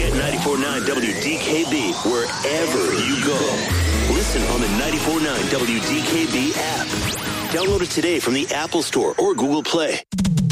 Get 94.9 WDKB wherever you go. Listen on the 94.9 WDKB app. Download it today from the Apple Store or Google Play.